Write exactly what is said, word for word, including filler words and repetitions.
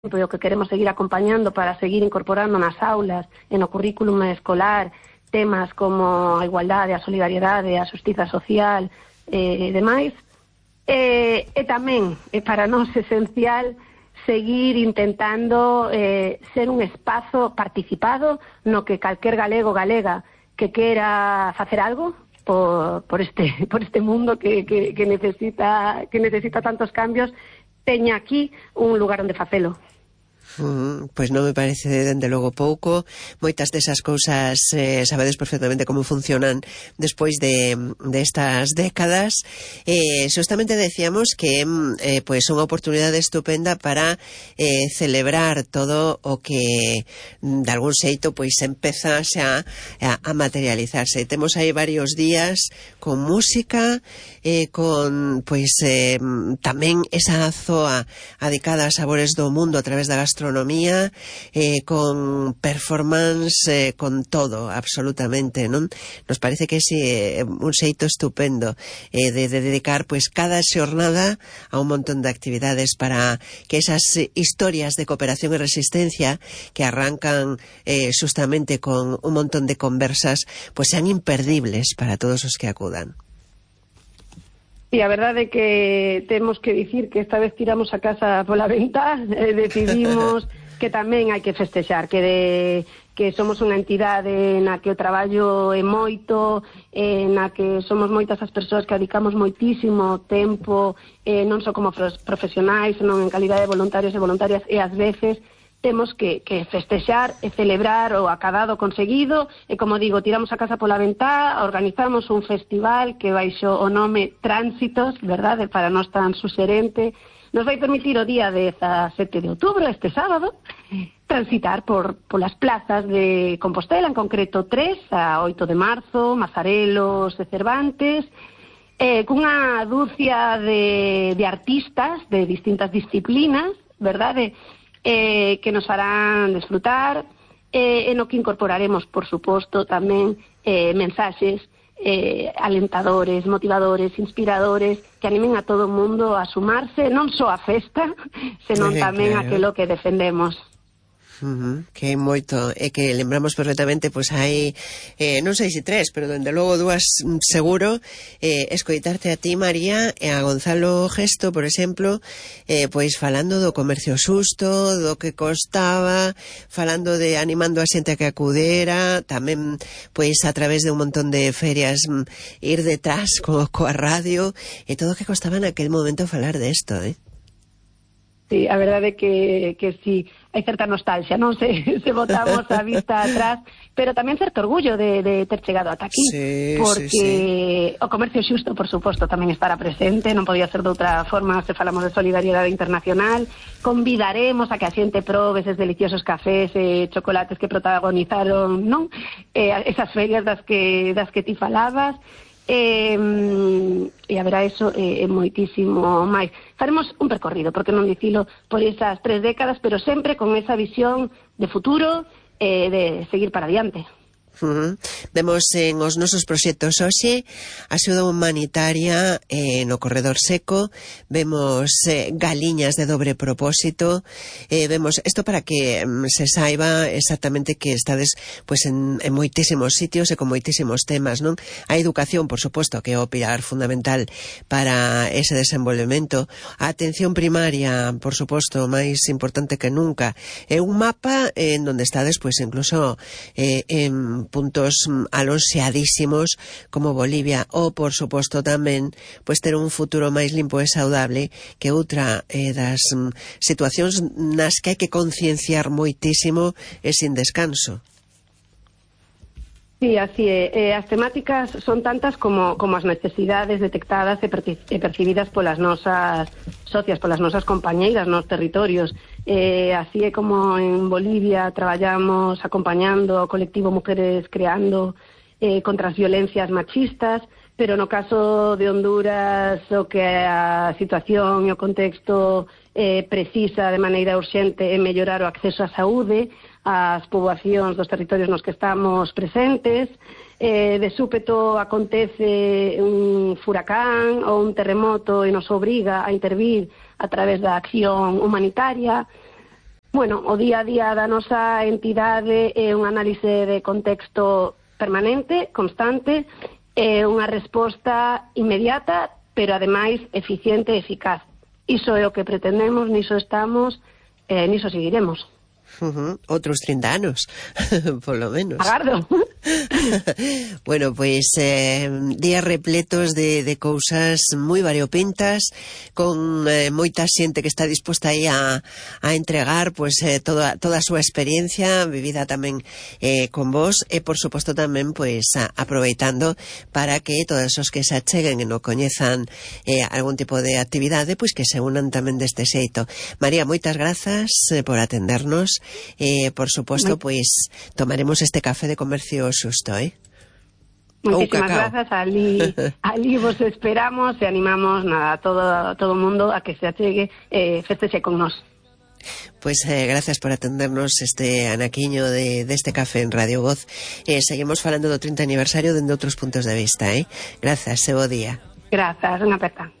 e o que queremos seguir acompañando para seguir incorporando nas aulas e no currículum escolar temas como a igualdade, a solidariedade, a xustiza social e demais. E, e tamén, é para nós esencial seguir intentando eh, ser un espazo participado no que calquer galego o galega que quera facer algo por, por, este, por este mundo que, que, que, necesita, que necesita tantos cambios teña aquí un lugar onde facelo. Mm, pois non me parece dende logo pouco. Moitas desas cousas eh, sabedes perfectamente como funcionan despois de, de estas décadas. Eh, justamente decíamos que eh, pois unha oportunidade estupenda para eh, celebrar todo o que de algún xeito pois empeza xa a, a materializarse. Temos aí varios días con música, eh, con pois eh, tamén esa zoa adicada a sabores do mundo a través da gastronomía, eh, con performance, eh, con todo, absolutamente, non? Nos parece que é si, eh, un xeito estupendo eh, de, de dedicar pois cada xornada a un montón de actividades para que esas eh, historias de cooperación e resistencia que arrancan eh, justamente con un montón de conversas pois sean imperdibles para todos os que acudan. E a verdade é que temos que dicir que esta vez tiramos a casa pola ventá, eh, decidimos que tamén hai que festexar, que de, que somos unha entidade na que o traballo é moito, eh, na que somos moitas as persoas que dedicamos moitísimo tempo, eh, non só como profesionais, senón en calidade de voluntarios e voluntarias, e ás veces temos que, que festexar e celebrar o acabado conseguido, e como digo, tiramos a casa pola ventá, organizamos un festival que baixo o nome Tránsitos, verdade, para nós tan suxerente, nos vai permitir o día dezasete de outubro, este sábado, transitar por polas plazas de Compostela, en concreto tres a oito de marzo, Mazarelos e Cervantes, eh, cunha dúcia de, de artistas de distintas disciplinas, verdade, Eh, que nos farán desfrutar, eh, e no que incorporaremos, por suposto, tamén eh, mensaxes eh, alentadores, motivadores, inspiradores, que animen a todo o mundo a sumarse, non só a festa, senón eh, tamén claro. aquilo que defendemos. Uh-huh, que é moito, e que lembramos perfectamente, pois hai, eh, non sei se tres, pero dende logo dúas seguro, eh, escoitarte a ti, María, e a Gonzalo Gesto, por exemplo, eh, pois falando do comercio xusto, do que costaba, falando de animando a xente a que acudera, tamén pois a través de un montón de ferias ir detrás co, coa radio, e todo o que costaba naquel momento falar desto, eh? Sí, a verdade é que, que sí, hai certa nostalgia, non se, se botamos a vista atrás, pero tamén certo orgullo de, de ter chegado ata aquí, sí, porque sí, sí. O comercio xusto, por suposto, tamén estará presente, non podía ser de outra forma se falamos de solidariedade internacional. Convidaremos a que a xente probe eses deliciosos cafés e chocolates que protagonizaron, non? Eh, esas ferias das que, das que ti falabas. E, e haberá eso e, e moitísimo máis. Faremos un percorrido, porque non dicilo, por esas tres décadas, pero sempre con esa visión de futuro e de seguir para adiante. Uh-huh. Vemos en os nosos proxectos hoxe axuda humanitaria eh, no corredor seco, vemos eh, galiñas de dobre propósito, eh, vemos isto para que mm, se saiba exactamente que estades pues, en, en moitísimos sitios e con moitísimos temas, non? A educación, por suposto, que é o pilar fundamental para ese desenvolvemento, a atención primaria, por suposto, máis importante que nunca, é un mapa en donde estades, pues, incluso eh, en puntos alonxeadísimos como Bolivia, ou, por suposto, tamén pois ter un futuro máis limpo e saudable, que outra eh, das mm, situacións nas que hai que concienciar moitísimo e sin descanso. Sí, así é. Eh, as temáticas son tantas como, como as necesidades detectadas e, e percibidas polas nosas socias, polas nosas compañeiras nos territorios. Eh, así é como en Bolivia traballamos acompañando ao colectivo Mujeres Creando eh, contra as violencias machistas, pero no caso de Honduras o que a situación e o contexto eh, precisa de maneira urxente é mellorar o acceso á saúde ás poboacións dos territorios nos que estamos presentes. Eh, de súpeto acontece un furacán ou un terremoto e nos obriga a intervir a través da acción humanitaria. Bueno, o día a día da nosa entidade é un análise de contexto permanente, constante, é unha resposta inmediata, pero ademais eficiente e eficaz. Iso é o que pretendemos, niso estamos, e niso seguiremos. Uh-huh. Outros trinta anos, polo menos. Agardo. Bueno, pois pues, eh, días repletos de, de cousas moi variopintas, con eh, moita xente que está disposta aí a, a entregar pues, eh, toda, toda a súa experiencia vivida tamén eh, con vos, e por suposto tamén pues, a, aproveitando para que todos os que se acheguen e non coñezan eh, algún tipo de actividade, pois pues, que se unan tamén deste xeito. María, moitas grazas eh, por atendernos. Eh, por suposto, pois tomaremos este café de comercio xusto, eh? Moitísimas grazas, ali, ali vos esperamos e animamos nada, a todo todo o mundo a que se achegue e eh, festexe con nós. Pois eh, gracias por atendernos este anaquiño de deste café en Radio Voz. Eh, seguimos falando do trinta aniversario dende outros puntos de vista, eh? Grazas, e bo día. Grazas, unha aperta.